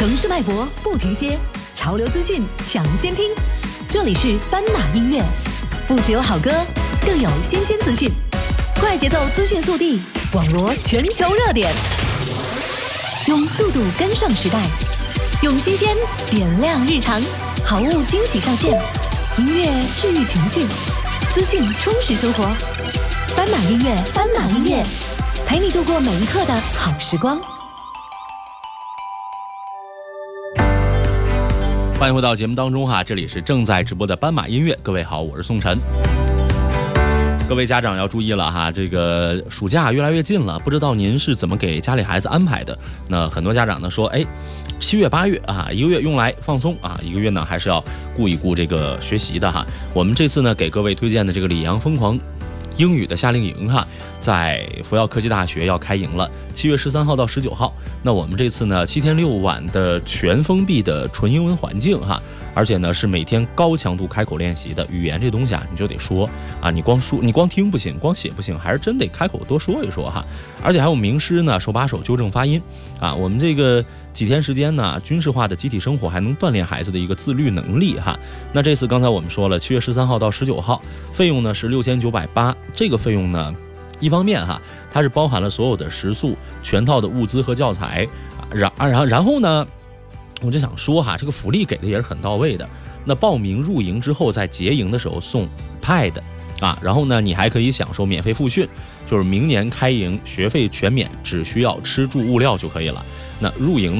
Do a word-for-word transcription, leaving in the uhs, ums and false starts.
城市脉搏不停歇，潮流资讯抢先听。这里是斑马音乐，不只有好歌，更有新鲜资讯。快节奏资讯速递，网罗全球热点，用速度跟上时代，用新鲜点亮日常。好物惊喜上线，音乐治愈情绪，资讯充实生活。斑马音乐，斑马音乐，陪你度过每一刻的好时光。 欢迎回到节目当中哈，这里是正在直播的斑马音乐。各位好，我是宋晨。各位家长要注意了哈，这个暑假越来越近了，不知道您是怎么给家里孩子安排的？那很多家长呢说，哎，七月八月啊，一个月用来放松啊，一个月呢还是要顾一顾这个学习的哈。我们这次呢给各位推荐的这个里昂疯狂英语的夏令营哈，在福耀科技大学要开营了，七月十三号到十九号。那我们这次呢，七天六晚的全封闭的纯英文环境哈，而且呢是每天高强度开口练习的。语言这东西啊，你就得说啊，你光说你光听不行，光写不行，还是真得开口多说一说哈。而且还有名师呢，手把手纠正发音啊。我们这个几天时间呢，军事化的集体生活还能锻炼孩子的一个自律能力哈。那这次刚才我们说了，七月十三号到十九号，费用呢是六千九百八。这个费用呢，一方面哈，它是包含了所有的食宿、全套的物资和教材，然然然后呢，我就想说哈，这个福利给的也是很到位的。那报名入营之后，在结营的时候送 Pad 啊，然后呢，你还可以享受免费复训，就是明年开营学费全免，只需要吃住物料就可以了。那入营呢？